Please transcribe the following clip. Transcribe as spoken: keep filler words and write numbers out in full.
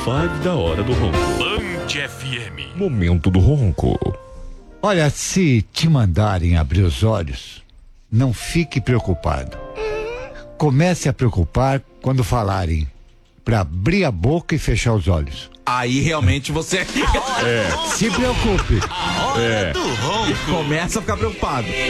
cinco da hora do ronco. Band F M. Momento do ronco. Olha, se te mandarem abrir os olhos, não fique preocupado. Comece a preocupar quando falarem para abrir a boca e fechar os olhos. Aí realmente você é. Se preocupe. A hora É. do ronco. Começa a ficar preocupado.